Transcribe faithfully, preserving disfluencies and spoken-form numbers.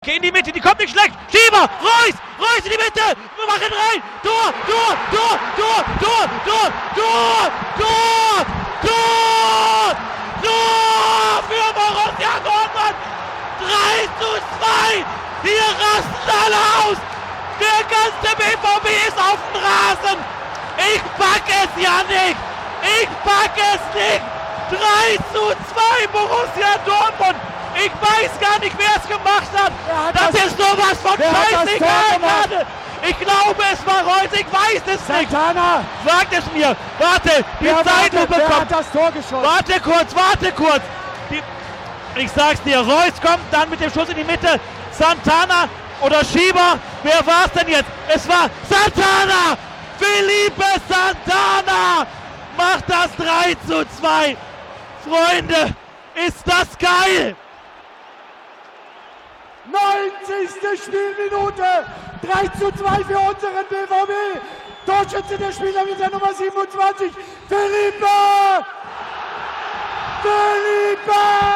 In die Mitte, die kommt nicht schlecht. Schieber, Reus, Reus in die Mitte. Wir machen rein. Tor, Tor, Tor, Tor, Tor, Tor, Tor, Tor, Tor, Tor für Borussia Dortmund. drei zu zwei. Hier rasten alle aus. Der ganze B V B ist auf dem Rasen. Ich pack es ja nicht. Ich pack es nicht. drei zu zwei Borussia Dortmund. Ich weiß gar nicht, wer es gemacht hat. hat das, das ist sowas von scheißegal gerade. Ich glaube, es war Reus. Ich weiß es Santana. nicht. Sagt es mir. Warte, die wer Zeitlupe wer kommt. Hat das Tor geschossen? Warte kurz, warte kurz. Die, ich sag's dir, Reus kommt dann mit dem Schuss in die Mitte. Santana oder Schieber. Wer war es denn jetzt? Es war Santana. Felipe Santana macht das drei zu zwei. Freunde, ist das geil. neunzigste Spielminute, drei zu zwei für unseren B V B. Torschütze der Spieler mit der Nummer siebenundzwanzig, Felipe! Felipe!